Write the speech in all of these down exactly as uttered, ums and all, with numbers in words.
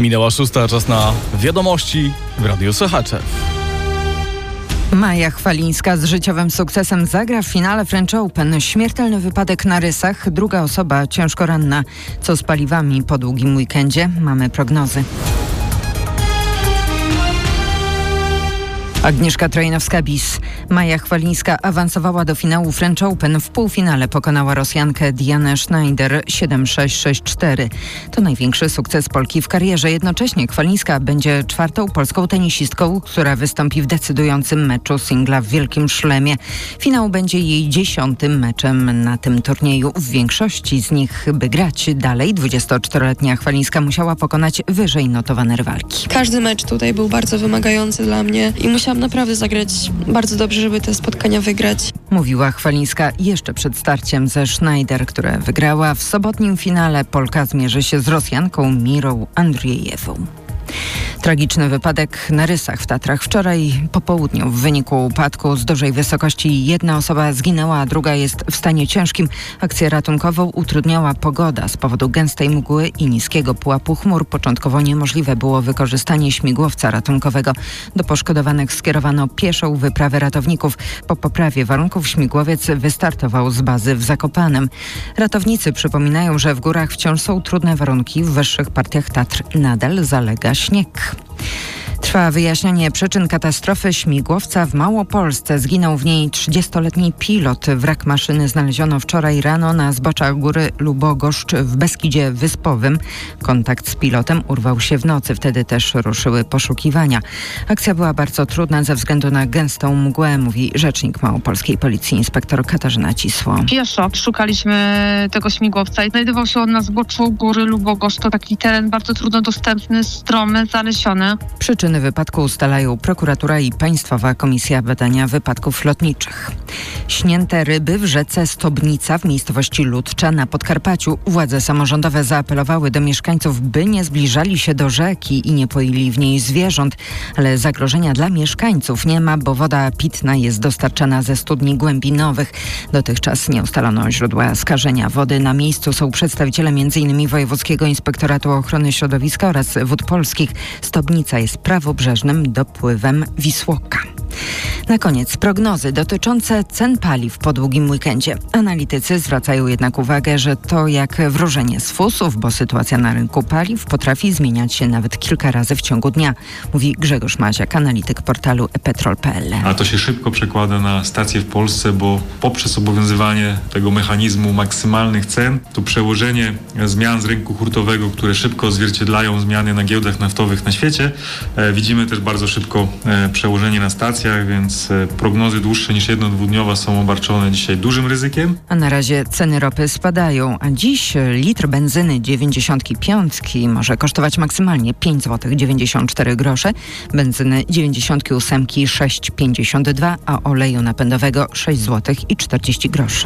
Minęła szósta, czas na wiadomości w Radiu Sochaczew. Maja Chwalińska z życiowym sukcesem zagra w finale French Open. Śmiertelny wypadek na rysach, druga osoba ciężko ranna. Co z paliwami po długim weekendzie? Mamy prognozy. Agnieszka Trojnowska-Bis. Maja Chwalińska awansowała do finału French Open. W półfinale pokonała Rosjankę Dianę Schneider siedem sześć sześć cztery. To największy sukces Polki w karierze. Jednocześnie Chwalińska będzie czwartą polską tenisistką, która wystąpi w decydującym meczu singla w Wielkim Szlemie. Finał będzie jej dziesiątym meczem na tym turnieju. W większości z nich, by grać dalej, dwudziestoczteroletnia Chwalińska musiała pokonać wyżej notowane rywalki. Każdy mecz tutaj był bardzo wymagający dla mnie i musiałam naprawdę zagrać bardzo dobrze, żeby te spotkania wygrać. Mówiła Chwalińska jeszcze przed starciem ze Schneider, które wygrała. W sobotnim finale Polka zmierzy się z Rosjanką Mirą Andrzejewą. Tragiczny wypadek na rysach w Tatrach. Wczoraj po południu w wyniku upadku z dużej wysokości jedna osoba zginęła, a druga jest w stanie ciężkim. Akcję ratunkową utrudniała pogoda z powodu gęstej mgły i niskiego pułapu chmur. Początkowo niemożliwe było wykorzystanie śmigłowca ratunkowego. Do poszkodowanych skierowano pieszą wyprawę ratowników. Po poprawie warunków śmigłowiec wystartował z bazy w Zakopanem. Ratownicy przypominają, że w górach wciąż są trudne warunki. W wyższych partiach Tatr nadal zalega śnieg. Trwa wyjaśnianie przyczyn katastrofy śmigłowca w Małopolsce. Zginął w niej trzydziestoletni pilot. Wrak maszyny znaleziono wczoraj rano na zboczach góry Lubogoszcz w Beskidzie Wyspowym. Kontakt z pilotem urwał się w nocy. Wtedy też ruszyły poszukiwania. Akcja była bardzo trudna ze względu na gęstą mgłę, mówi rzecznik małopolskiej policji inspektor Katarzyna Cisło. Pieszo szukaliśmy tego śmigłowca i znajdował się on na zboczu góry Lubogoszcz. To taki teren bardzo trudno dostępny, stromy, zalesiony. Przyczyny wypadku ustalają prokuratura i Państwowa Komisja Badania Wypadków Lotniczych. Śnięte ryby w rzece Stobnica w miejscowości Ludcza na Podkarpaciu. Władze samorządowe zaapelowały do mieszkańców, by nie zbliżali się do rzeki i nie poili w niej zwierząt. Ale zagrożenia dla mieszkańców nie ma, bo woda pitna jest dostarczana ze studni głębinowych. Dotychczas nie ustalono źródła skażenia wody. Na miejscu są przedstawiciele m in Wojewódzkiego Inspektoratu Ochrony Środowiska oraz Wód Polskich. Stobnica jest prawobrzeżnym dopływem Wisłoka. Na koniec prognozy dotyczące cen paliw po długim weekendzie. Analitycy zwracają jednak uwagę, że to jak wróżenie z fusów, bo sytuacja na rynku paliw potrafi zmieniać się nawet kilka razy w ciągu dnia, mówi Grzegorz Maziak, analityk portalu e petrol kropka pe el. A to się szybko przekłada na stacje w Polsce, bo poprzez obowiązywanie tego mechanizmu maksymalnych cen, to przełożenie zmian z rynku hurtowego, które szybko odzwierciedlają zmiany na giełdach naftowych na świecie, e, widzimy też bardzo szybko e, przełożenie na stacjach, więc prognozy dłuższe niż jedno-dwudniowa są obarczone dzisiaj dużym ryzykiem. A na razie ceny ropy spadają, a dziś litr benzyny dziewięćdziesiątki piątki może kosztować maksymalnie pięć złotych dziewięćdziesiąt cztery grosze, benzyny dziewięćdziesiątki ósemki sześć pięćdziesiąt dwa, a oleju napędowego sześć złotych i czterdzieści groszy.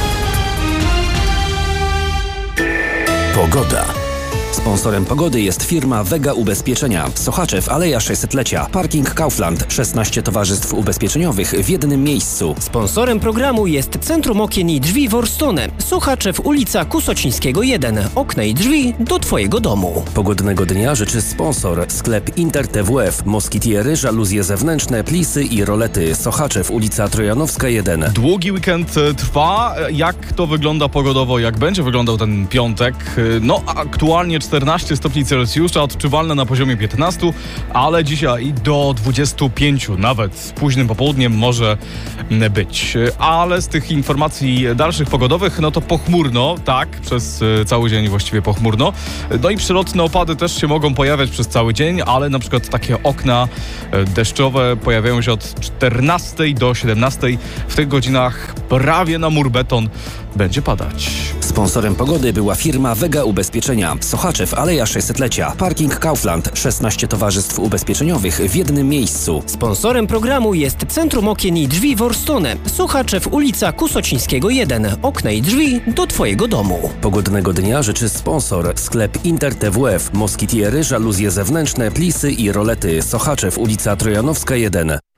Pogoda. Sponsorem pogody jest firma Vega Ubezpieczenia. Sochaczew, Aleja sześćsetlecia. Parking Kaufland. szesnaście towarzystw ubezpieczeniowych w jednym miejscu. Sponsorem programu jest Centrum Okien i Drzwi Worstone. Sochaczew, ulica Kusocińskiego jeden. Okna i drzwi do Twojego domu. Pogodnego dnia życzy sponsor. Sklep Inter T W F. Moskitiery, żaluzje zewnętrzne, plisy i rolety. Sochaczew, ulica Trojanowska jeden. Długi weekend trwa. Jak to wygląda pogodowo? Jak będzie wyglądał ten piątek? No, aktualnie czternaście stopni Celsjusza, odczuwalne na poziomie piętnaście, ale dzisiaj do dwudziestu pięciu, nawet z późnym popołudniem może być. Ale z tych informacji dalszych pogodowych, no to pochmurno, tak, przez cały dzień właściwie pochmurno. No i przelotne opady też się mogą pojawiać przez cały dzień, ale na przykład takie okna deszczowe pojawiają się od czternastej do siedemnastej. W tych godzinach prawie na mur beton będzie padać. Sponsorem pogody była firma Vega Ubezpieczenia. Sochaczew, Aleja sześćsetlecia. Parking Kaufland. szesnaście towarzystw ubezpieczeniowych w jednym miejscu. Sponsorem programu jest Centrum Okien i Drzwi Worstone. Sochaczew, ulica Kusocińskiego jeden. Okna i drzwi do Twojego domu. Pogodnego dnia życzy sponsor. Sklep Inter T W F. Moskitiery, żaluzje zewnętrzne, plisy i rolety. Sochaczew, ulica Trojanowska jeden.